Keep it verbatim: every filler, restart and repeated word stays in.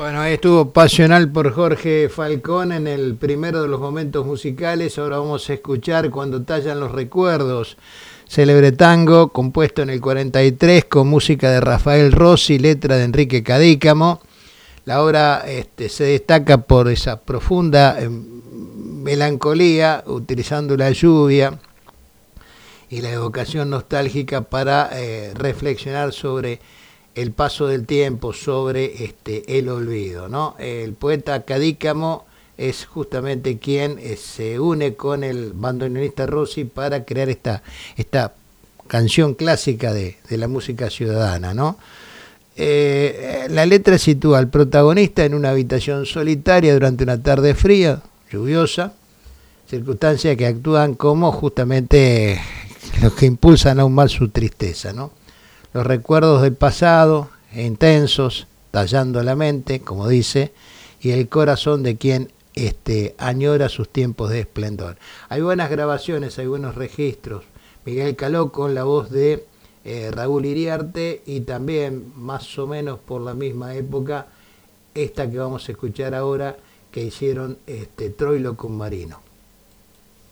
Bueno, ahí estuvo Pasional por Jorge Falcón en el primero de los momentos musicales. Ahora vamos a escuchar Cuando tallan los recuerdos, célebre tango compuesto en el cuarenta y tres con música de Rafael Rossi, letra de Enrique Cadícamo. La obra este, se destaca por esa profunda eh, melancolía, utilizando la lluvia y la evocación nostálgica para eh, reflexionar sobre el paso del tiempo, sobre este el olvido, ¿no? El poeta Cadícamo es justamente quien eh, se une con el bandoneonista Rossi para crear esta, esta canción clásica de, de la música ciudadana, ¿no? Eh, la letra sitúa al protagonista en una habitación solitaria durante una tarde fría, lluviosa, circunstancias que actúan como justamente los que impulsan aún más su tristeza, ¿no? Los recuerdos del pasado, intensos, tallando la mente, como dice, y el corazón de quien este, añora sus tiempos de esplendor. Hay buenas grabaciones, hay buenos registros. Miguel Caló con la voz de eh, Raúl Iriarte, y también, más o menos por la misma época, esta que vamos a escuchar ahora, que hicieron este, Troilo con Marino.